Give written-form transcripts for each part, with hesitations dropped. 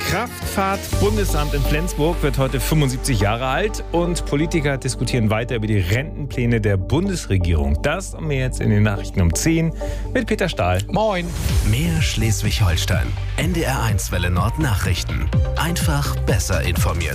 Kraftfahrt-Bundesamt in Flensburg wird heute 75 Jahre alt und Politiker diskutieren weiter über die Rentenpläne der Bundesregierung. Das und mehr jetzt in den Nachrichten um 10 mit Peter Stahl. Moin. Mehr Schleswig-Holstein. NDR1 Welle Nord Nachrichten. Einfach besser informiert.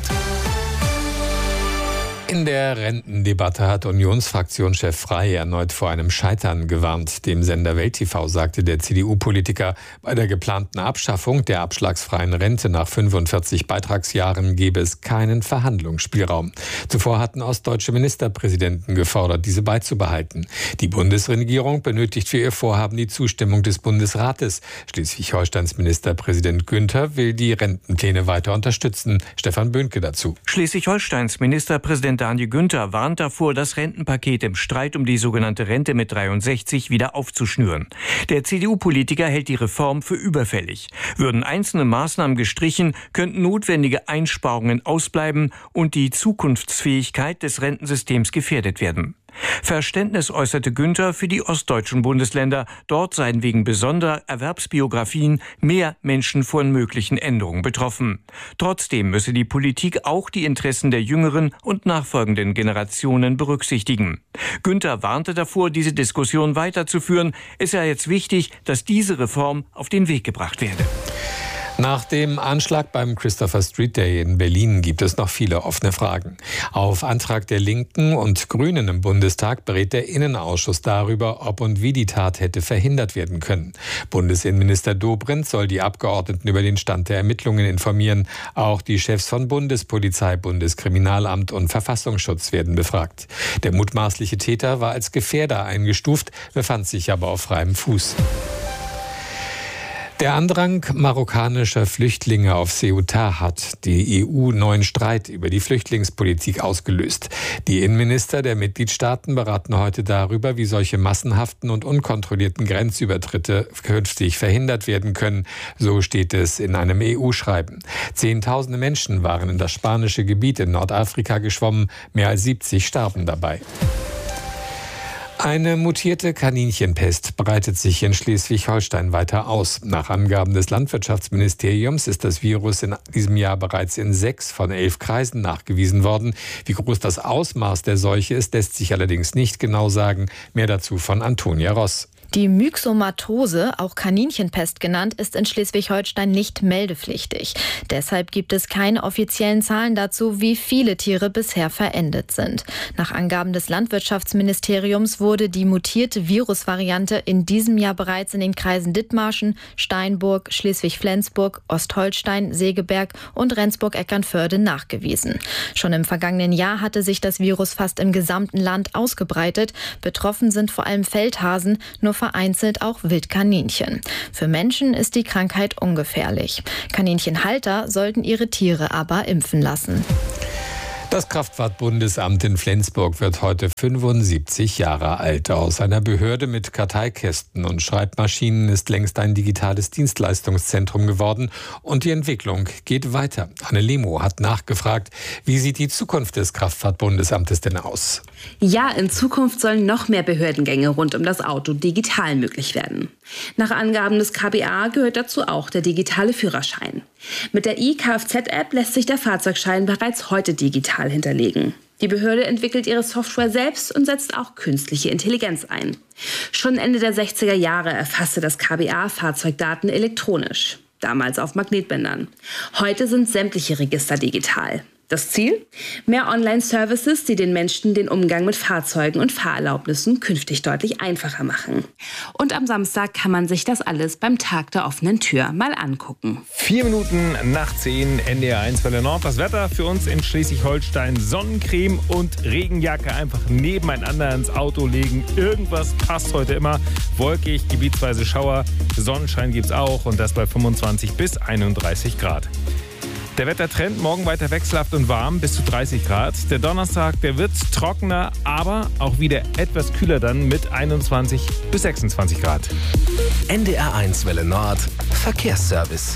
In der Rentendebatte hat Unionsfraktionschef Frey erneut vor einem Scheitern gewarnt. Dem Sender Welt TV sagte der CDU-Politiker, bei der geplanten Abschaffung der abschlagsfreien Rente nach 45 Beitragsjahren gebe es keinen Verhandlungsspielraum. Zuvor hatten ostdeutsche Ministerpräsidenten gefordert, diese beizubehalten. Die Bundesregierung benötigt für ihr Vorhaben die Zustimmung des Bundesrates. Schleswig-Holsteins Ministerpräsident Günther will die Rentenpläne weiter unterstützen. Stefan Böhnke dazu. Schleswig-Holsteins Ministerpräsident Daniel Günther warnt davor, das Rentenpaket im Streit um die sogenannte Rente mit 63 wieder aufzuschnüren. Der CDU-Politiker hält die Reform für überfällig. Würden einzelne Maßnahmen gestrichen, könnten notwendige Einsparungen ausbleiben und die Zukunftsfähigkeit des Rentensystems gefährdet werden. Verständnis äußerte Günther für die ostdeutschen Bundesländer. Dort seien wegen besonderer Erwerbsbiografien mehr Menschen von möglichen Änderungen betroffen. Trotzdem müsse die Politik auch die Interessen der jüngeren und nachfolgenden Generationen berücksichtigen. Günther warnte davor, diese Diskussion weiterzuführen. Es sei jetzt wichtig, dass diese Reform auf den Weg gebracht werde. Nach dem Anschlag beim Christopher Street Day in Berlin gibt es noch viele offene Fragen. Auf Antrag der Linken und Grünen im Bundestag berät der Innenausschuss darüber, ob und wie die Tat hätte verhindert werden können. Bundesinnenminister Dobrindt soll die Abgeordneten über den Stand der Ermittlungen informieren. Auch die Chefs von Bundespolizei, Bundeskriminalamt und Verfassungsschutz werden befragt. Der mutmaßliche Täter war als Gefährder eingestuft, befand sich aber auf freiem Fuß. Der Andrang marokkanischer Flüchtlinge auf Ceuta hat die EU neuen Streit über die Flüchtlingspolitik ausgelöst. Die Innenminister der Mitgliedstaaten beraten heute darüber, wie solche massenhaften und unkontrollierten Grenzübertritte künftig verhindert werden können. So steht es in einem EU-Schreiben. Zehntausende Menschen waren in das spanische Gebiet in Nordafrika geschwommen. Mehr als 70 starben dabei. Eine mutierte Kaninchenpest breitet sich in Schleswig-Holstein weiter aus. Nach Angaben des Landwirtschaftsministeriums ist das Virus in diesem Jahr bereits in 6 von 11 Kreisen nachgewiesen worden. Wie groß das Ausmaß der Seuche ist, lässt sich allerdings nicht genau sagen. Mehr dazu von Antonia Ross. Die Myxomatose, auch Kaninchenpest genannt, ist in Schleswig-Holstein nicht meldepflichtig. Deshalb gibt es keine offiziellen Zahlen dazu, wie viele Tiere bisher verendet sind. Nach Angaben des Landwirtschaftsministeriums wurde die mutierte Virusvariante in diesem Jahr bereits in den Kreisen Dithmarschen, Steinburg, Schleswig-Flensburg, Ostholstein, Segeberg und Rendsburg-Eckernförde nachgewiesen. Schon im vergangenen Jahr hatte sich das Virus fast im gesamten Land ausgebreitet. Betroffen sind vor allem Feldhasen, nur vereinzelt auch Wildkaninchen. Für Menschen ist die Krankheit ungefährlich. Kaninchenhalter sollten ihre Tiere aber impfen lassen. Das Kraftfahrt-Bundesamt in Flensburg wird heute 75 Jahre alt. Aus einer Behörde mit Karteikästen und Schreibmaschinen ist längst ein digitales Dienstleistungszentrum geworden und die Entwicklung geht weiter. Anne Lemo hat nachgefragt, wie sieht die Zukunft des Kraftfahrt-Bundesamtes denn aus? Ja, in Zukunft sollen noch mehr Behördengänge rund um das Auto digital möglich werden. Nach Angaben des KBA gehört dazu auch der digitale Führerschein. Mit der e-Kfz-App lässt sich der Fahrzeugschein bereits heute digital hinterlegen. Die Behörde entwickelt ihre Software selbst und setzt auch künstliche Intelligenz ein. Schon Ende der 60er Jahre erfasste das KBA Fahrzeugdaten elektronisch, damals auf Magnetbändern. Heute sind sämtliche Register digital. Das Ziel? Mehr Online-Services, die den Menschen den Umgang mit Fahrzeugen und Fahrerlaubnissen künftig deutlich einfacher machen. Und am Samstag kann man sich das alles beim Tag der offenen Tür mal angucken. 4 Minuten nach 10, NDR1 Welle Nord. Das Wetter für uns in Schleswig-Holstein: Sonnencreme und Regenjacke einfach nebeneinander ins Auto legen. Irgendwas passt heute immer. Wolkig, gebietsweise Schauer. Sonnenschein gibt's auch und das bei 25 bis 31 Grad. Der Wettertrend morgen weiter wechselhaft und warm, bis zu 30 Grad. Der Donnerstag, der wird trockener, aber auch wieder etwas kühler dann mit 21 bis 26 Grad. NDR1 Welle Nord Verkehrsservice.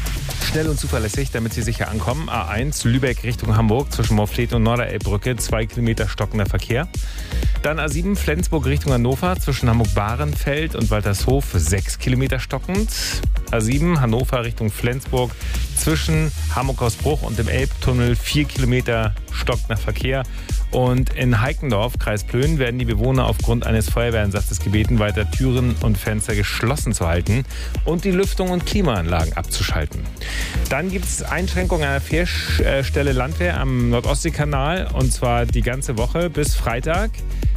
schnell und zuverlässig, damit Sie sicher ankommen. A1 Lübeck Richtung Hamburg zwischen Morfleet und Norderelbbrücke, 2 Kilometer stockender Verkehr. Dann A7 Flensburg Richtung Hannover zwischen Hamburg-Bahrenfeld und Waltershof, 6 Kilometer stockend. A7 Hannover Richtung Flensburg zwischen Hamburg-Hausbruch und dem Elbtunnel, 4 Kilometer stockender Verkehr. Und in Heikendorf, Kreis Plön, werden die Bewohner aufgrund eines Feuerwehreinsatzes gebeten, weiter Türen und Fenster geschlossen zu halten und die Lüftung und Klimaanlagen abzuschalten. Dann gibt es Einschränkungen an der Fährstelle Landwehr am Nordostseekanal, und zwar die ganze Woche bis Freitag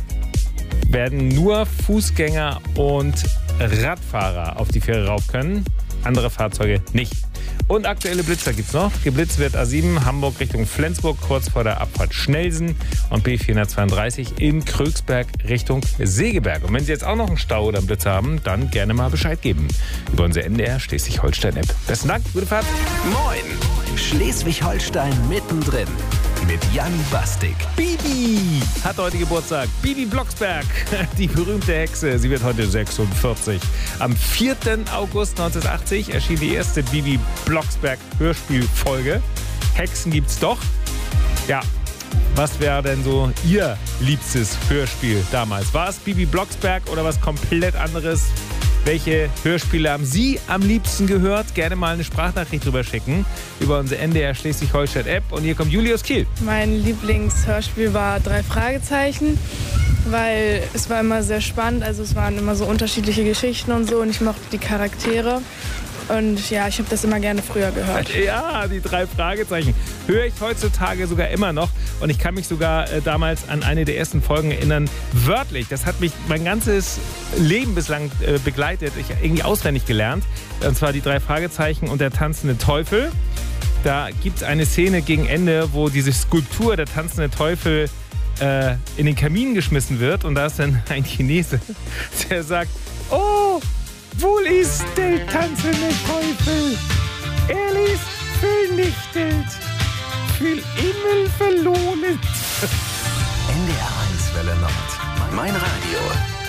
werden nur Fußgänger und Radfahrer auf die Fähre rauf können, andere Fahrzeuge nicht. Und aktuelle Blitzer gibt's noch. Geblitzt wird A7 Hamburg Richtung Flensburg, kurz vor der Abfahrt Schnelsen, und B432 in Krögsberg Richtung Segeberg. Und wenn Sie jetzt auch noch einen Stau oder einen Blitzer haben, dann gerne mal Bescheid geben über unsere NDR Schleswig-Holstein-App. Besten Dank, gute Fahrt. Moin! Schleswig-Holstein mittendrin mit Jan Bastik. Bibi hat heute Geburtstag. Bibi Blocksberg, die berühmte Hexe. Sie wird heute 46. Am 4. August 1980 erschien die erste Bibi Blocksberg Hörspielfolge. Hexen gibt's doch. Ja, was wäre denn so Ihr liebstes Hörspiel damals? War es Bibi Blocksberg oder was komplett anderes? Welche Hörspiele haben Sie am liebsten gehört? Gerne mal eine Sprachnachricht drüber schicken über unsere NDR Schleswig-Holstein-App. Und hier kommt Julius Kiel. Mein Lieblingshörspiel war 3 Fragezeichen, weil es war immer sehr spannend. Also es waren immer so unterschiedliche Geschichten und so, und ich mochte die Charaktere. Und ja, ich habe das immer gerne früher gehört. Ja, die 3 Fragezeichen höre ich heutzutage sogar immer noch. Und ich kann mich sogar damals an eine der ersten Folgen erinnern, wörtlich. Das hat mich mein ganzes Leben bislang begleitet. Ich habe irgendwie auswendig gelernt. Und zwar die 3 Fragezeichen und der tanzende Teufel. Da gibt es eine Szene gegen Ende, wo diese Skulptur, der tanzende Teufel, in den Kamin geschmissen wird. Und da ist dann ein Chinese, der sagt, oh, wo ist der tanzende Teufel? Er ist vernichtet, für immer verlohnt. NDR 1 Welle Nord. Mein Radio.